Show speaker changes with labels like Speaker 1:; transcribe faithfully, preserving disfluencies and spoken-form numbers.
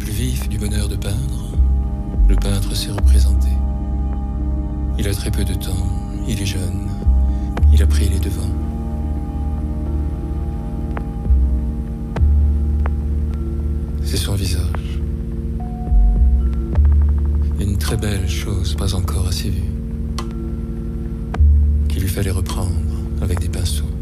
Speaker 1: plus vif du bonheur de peindre, le peintre s'est représenté. Il a très peu de temps, il est jeune, il a pris les devants. C'est son visage. Une très belle chose pas encore assez vue, qu'il lui fallait reprendre avec des pinceaux.